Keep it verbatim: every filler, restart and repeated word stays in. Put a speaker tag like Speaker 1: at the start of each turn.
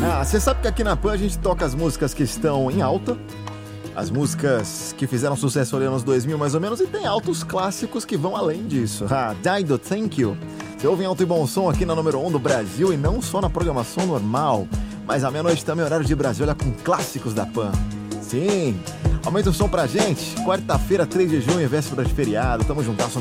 Speaker 1: Ah, você sabe que aqui na Pan a gente toca as músicas que estão em alta, as músicas que fizeram sucesso ali nos dois mil mais ou menos, e tem altos clássicos que vão além disso. Ah, Dido, Thank You. Você ouve em alto e bom som aqui na número um do Brasil, e não só na programação normal, mas à meia-noite também horário de Brasília com clássicos da Pan. Sim, aumenta o som pra gente. Quarta-feira, três de junho, véspera de feriado, tamo juntasso